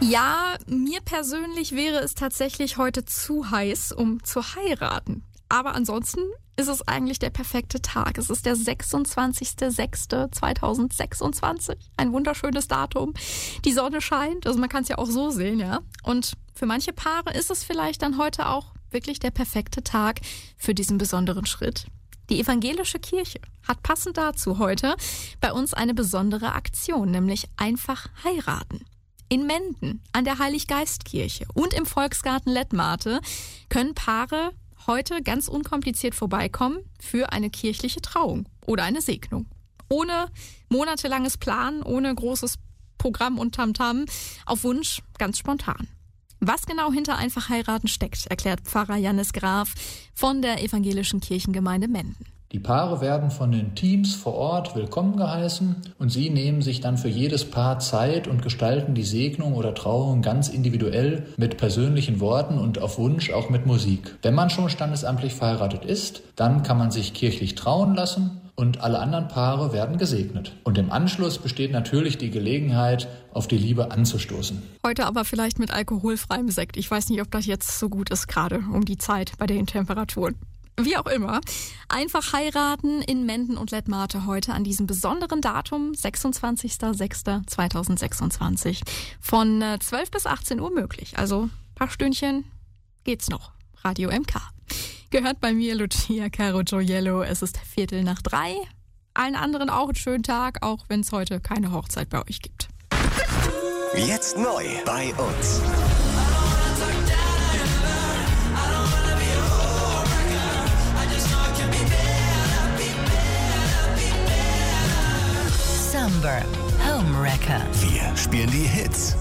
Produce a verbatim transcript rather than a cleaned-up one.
Ja, mir persönlich wäre es tatsächlich heute zu heiß, um zu heiraten. Aber ansonsten ist es eigentlich der perfekte Tag. Es ist der sechsundzwanzigster sechster zweitausendsechsundzwanzig. Ein wunderschönes Datum. Die Sonne scheint, also man kann es ja auch so sehen, ja. Und für manche Paare ist es vielleicht dann heute auch wirklich der perfekte Tag für diesen besonderen Schritt. Die evangelische Kirche hat passend dazu heute bei uns eine besondere Aktion, nämlich einfach heiraten. In Menden, an der Heiliggeistkirche und im Volksgarten Lettmate können Paare heute ganz unkompliziert vorbeikommen für eine kirchliche Trauung oder eine Segnung. Ohne monatelanges Planen, ohne großes Programm und Tamtam, auf Wunsch ganz spontan. Was genau hinter einfach heiraten steckt, erklärt Pfarrer Jannis Graf von der evangelischen Kirchengemeinde Menden. Die Paare werden von den Teams vor Ort willkommen geheißen und sie nehmen sich dann für jedes Paar Zeit und gestalten die Segnung oder Trauung ganz individuell mit persönlichen Worten und auf Wunsch auch mit Musik. Wenn man schon standesamtlich verheiratet ist, dann kann man sich kirchlich trauen lassen und alle anderen Paare werden gesegnet. Und im Anschluss besteht natürlich die Gelegenheit, auf die Liebe anzustoßen. Heute aber vielleicht mit alkoholfreiem Sekt. Ich weiß nicht, ob das jetzt so gut ist, gerade um die Zeit bei den Temperaturen. Wie auch immer, einfach heiraten in Menden und Lettmate heute an diesem besonderen Datum, sechsundzwanzigster sechster zweitausendsechsundzwanzig, von zwölf bis achtzehn Uhr möglich. Also ein paar Stündchen geht's noch. Radio M K. Gehört bei mir Lucia Caro Gioiello. Es ist Viertel nach drei. Allen anderen auch einen schönen Tag, auch wenn es heute keine Hochzeit bei euch gibt. Jetzt neu bei uns. Summer Homewrecker. Wir spielen die Hits